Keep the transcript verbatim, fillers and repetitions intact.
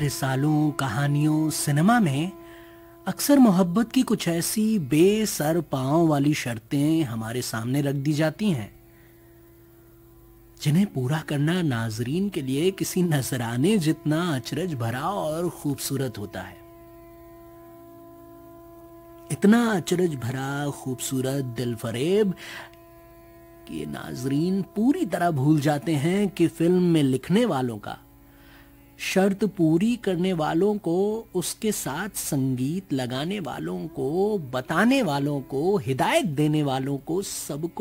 रिसालों, कहानियों, सिनेमा में अक्सर मोहब्बत की कुछ ऐसी बेसर पांव वाली शर्तें हमारे सामने रख दी जाती हैं जिन्हें पूरा करना नाजरीन के लिए किसी नजराने जितना अचरज भरा और खूबसूरत होता है। इतना अचरज भरा, खूबसूरत, दिलफरेब कि ये नाजरीन पूरी तरह भूल जाते हैं कि फिल्म में लिखने वालों का, शर्त पूरी करने वालों को, उसके साथ संगीत लगाने वालों को, बताने वालों को, हिदायत देने वालों को, सबको